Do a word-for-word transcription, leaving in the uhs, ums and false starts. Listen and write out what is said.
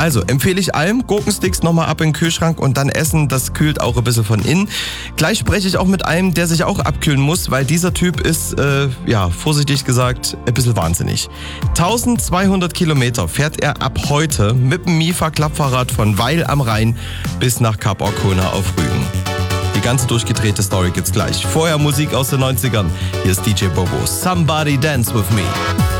Also empfehle ich allem, Gurkensticks nochmal ab in den Kühlschrank und dann essen, das kühlt auch ein bisschen von innen. Gleich spreche ich auch mit einem, der sich auch abkühlen muss, weil dieser Typ ist, äh, ja, vorsichtig gesagt, ein bisschen wahnsinnig. eintausendzweihundert Kilometer fährt er ab heute mit dem Mifa-Klappfahrrad von Weil am Rhein bis nach Kap Arkona auf Rügen. Die ganze durchgedrehte Story gibt's gleich. Vorher Musik aus den neunzigern. Hier ist D J Bobo. Somebody Dance With Me.